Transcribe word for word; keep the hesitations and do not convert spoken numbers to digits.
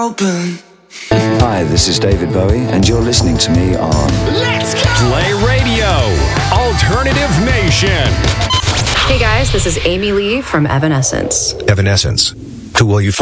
Open. Hi, this is David Bowie, and you're listening to me on Let's go! Play Radio, Alternative Nation. Hey guys, this is Amy Lee from Evanescence. Evanescence. Who will you find?